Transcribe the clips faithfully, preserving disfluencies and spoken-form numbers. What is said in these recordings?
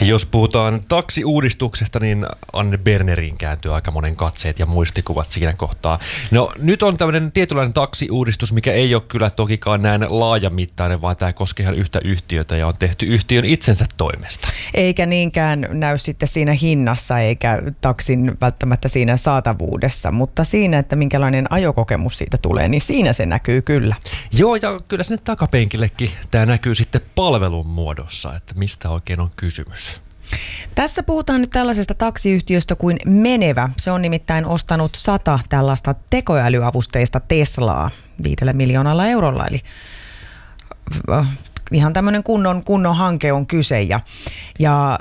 Jos puhutaan taksiuudistuksesta, niin Anne Berneriin kääntyy aika monen katseet ja muistikuvat siinä kohtaa. No nyt on tämmöinen tietynlainen taksiuudistus, mikä ei ole kyllä tokikaan näin laajamittainen, vaan tämä koskee ihan yhtä yhtiötä ja on tehty yhtiön itsensä toimesta. Eikä niinkään näy sitten siinä hinnassa eikä taksin välttämättä siinä saatavuudessa, mutta siinä, että minkälainen ajokokemus siitä tulee, niin siinä se näkyy kyllä. Joo, ja kyllä sinne takapenkillekin tämä näkyy sitten palvelun muodossa, että mistä oikein on kysymys. Tässä puhutaan nyt tällaisesta taksiyhtiöstä kuin Menevä. Se on nimittäin ostanut sata tällaista tekoälyavusteista Teslaa viidellä miljoonalla eurolla, eli ihan tämmöinen kunnon, kunnon hanke on kyse. Ja, ja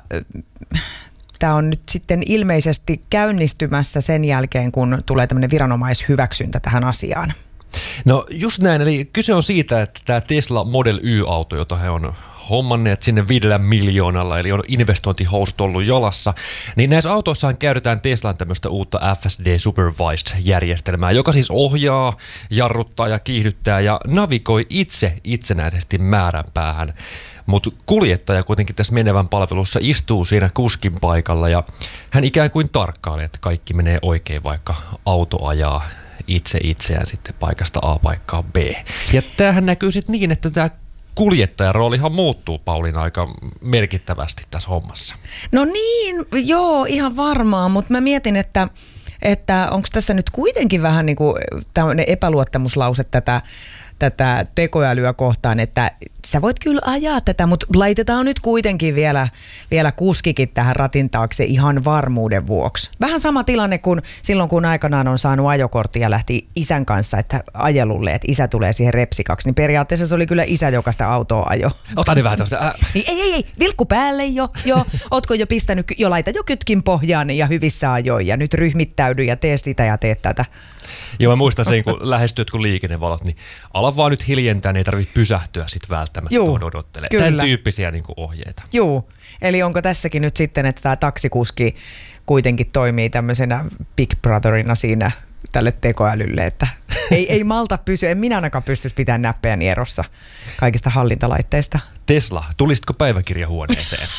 tämä on nyt sitten ilmeisesti käynnistymässä sen jälkeen, kun tulee tämmöinen viranomaishyväksyntä tähän asiaan. No just näin, eli kyse on siitä, että tämä Tesla Model Y-auto, jota he on hommanneet sinne viidellä miljoonalla, eli on investointihousut ollut jalassa, niin näissä autoissahan käytetään Teslan tämmöistä uutta F S D Supervised-järjestelmää, joka siis ohjaa, jarruttaa ja kiihdyttää ja navigoi itse itsenäisesti määränpäähän. Mutta kuljettaja kuitenkin tässä Menevän palvelussa istuu siinä kuskin paikalla ja hän ikään kuin tarkkailee, että kaikki menee oikein, vaikka auto ajaa itse itseään sitten paikasta A paikkaan B. Ja tämähän näkyy sitten niin, että tämä kuljettajan roolihan muuttuu, Pauliina, aika merkittävästi tässä hommassa. No niin, joo, ihan varmaan, mutta mä mietin, että, että onko tässä nyt kuitenkin vähän niin kuin tämmöinen epäluottamuslause tätä, tätä tekoälyä kohtaan, että sä voit kyllä ajaa tätä, mutta laitetaan nyt kuitenkin vielä, vielä kuskikin tähän ratin taakse ihan varmuuden vuoksi. Vähän sama tilanne kuin silloin, kun aikanaan on saanut ajokortti ja lähti isän kanssa että ajelulle, että isä tulee siihen repsikaksi, niin periaatteessa se oli kyllä isä, joka sitä autoa ajoi. Ota nyt vähän tuosta. Äh. Niin, ei, ei, ei, vilkku päälle jo, jo. Ootko jo pistänyt, jo laita jo kytkin pohjaan ja hyvissä ajoin ja nyt ryhmittäydy ja tee sitä ja tee tätä. Joo, mä muistan sen, kun lähestyt kun liikennevalot, niin ala vaan nyt hiljentää, niin ei tarvitse pysähtyä sitten välttämättä tuon odottelemaan. Tämän tyyppisiä niin kuin ohjeita. Joo, eli onko tässäkin nyt sitten, että tämä taksikuski kuitenkin toimii tämmöisenä Big Brotherina siinä tälle tekoälylle, että ei, ei malta pysyä, en minä ainakaan pystyisi pitämään näppejäni erossa kaikista hallintalaitteista. Tesla, tulisitko päiväkirjahuoneeseen?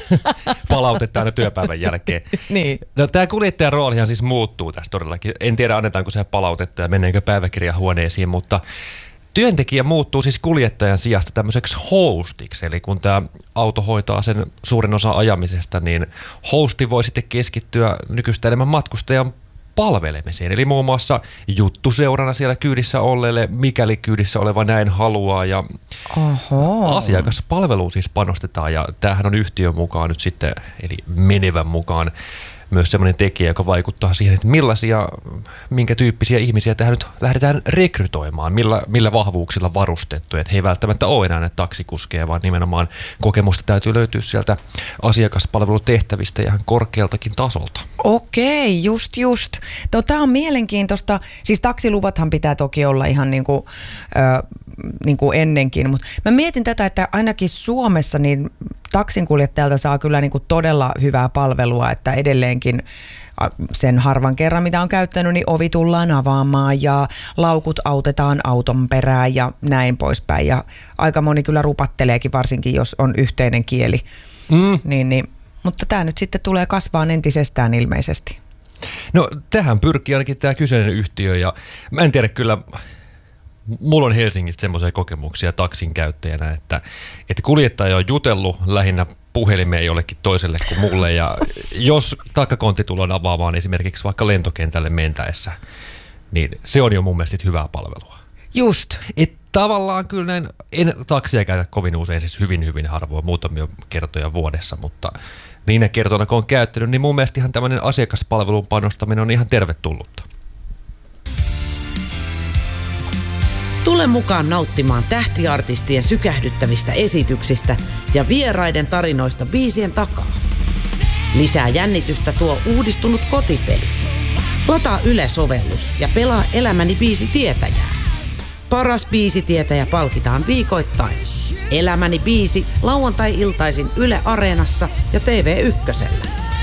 Palautetaan aina työpäivän jälkeen. Niin. No, tämä kuljettajan roolihan siis muuttuu tässä todellakin. En tiedä, annetaanko se palautetta ja menneekö päiväkirjahuoneisiin, mutta työntekijä muuttuu siis kuljettajan sijasta tämmöiseksi hostiksi, eli kun tämä auto hoitaa sen suurin osa ajamisesta, niin hosti voi sitten keskittyä nykyistä enemmän matkustajan palvelemiseen, eli muun muassa juttuseurana siellä kyydissä olleelle, mikäli kyydissä oleva näin haluaa, ja Oho. asiakaspalveluun siis panostetaan, ja tämähän on yhtiön mukaan nyt sitten, eli Menevän mukaan, myös semmoinen tekijä, joka vaikuttaa siihen, että millaisia, minkä tyyppisiä ihmisiä tähän nyt lähdetään rekrytoimaan, millä, millä vahvuuksilla varustettuja. Että he ei välttämättä ole enää näitä taksikuskeja, vaan nimenomaan kokemusta täytyy löytyä sieltä asiakaspalvelutehtävistä ja ihan korkealtakin tasolta. Okei, just just. No, tämä on mielenkiintoista. Siis taksiluvathan pitää toki olla ihan niin kuin, äh, niin kuin ennenkin, mutta mä mietin tätä, että ainakin Suomessa niin taksinkuljettajalta saa kyllä niin kuin todella hyvää palvelua, että edelleenkin sen harvan kerran, mitä on käyttänyt, niin ovi tullaan avaamaan ja laukut autetaan auton perään ja näin poispäin. Ja aika moni kyllä rupatteleekin, varsinkin jos on yhteinen kieli. Mm. Niin, niin, mutta tämä nyt sitten tulee kasvaan entisestään ilmeisesti. No tähän pyrkii ainakin tämä kyseinen yhtiö ja mä en tiedä kyllä. Mulla on Helsingistä semmoisia kokemuksia taksin käyttäjänä, että, että kuljettaja on jutellut lähinnä puhelimeen jollekin toiselle kuin mulle. Ja jos takakontti tullaan avaamaan esimerkiksi vaikka lentokentälle mentäessä, niin se on jo mun mielestä hyvää palvelua. Just. Et tavallaan kyllä näin, en taksia käytä kovin usein, siis hyvin hyvin harvoin, muutamia kertoja vuodessa, mutta niinä kertoina kun on käyttänyt, niin mun mielestä ihan tämmöinen asiakaspalvelun panostaminen on ihan tervetullutta. Tule mukaan nauttimaan tähtiartistien sykähdyttävistä esityksistä ja vieraiden tarinoista biisien takaa. Lisää jännitystä tuo uudistunut kotipeli. Lataa Yle-sovellus ja pelaa Elämäni biisitietäjää. Paras biisitietäjä palkitaan viikoittain. Elämäni biisi lauantai-iltaisin Yle Areenassa ja T V Ykkösellä.